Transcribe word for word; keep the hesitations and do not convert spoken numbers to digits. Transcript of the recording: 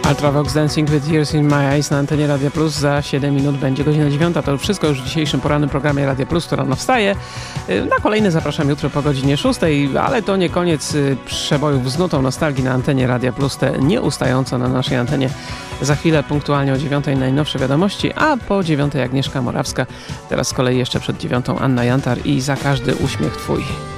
Ultravox Dancing with Tears in My Eyes na antenie Radia Plus. Za siedem minut będzie godzina dziewiąta. To już wszystko już w dzisiejszym porannym programie Radia Plus, który rano wstaje. Na kolejny zapraszam jutro po godzinie szóstej, ale to nie koniec przebojów z nutą nostalgii na antenie Radia Plus, te nieustająco na naszej antenie. Za chwilę punktualnie o dziewiątej najnowsze wiadomości, a po dziewiątej Agnieszka Morawska. Teraz z kolei jeszcze przed dziewiątą Anna Jantar i Za każdy uśmiech twój.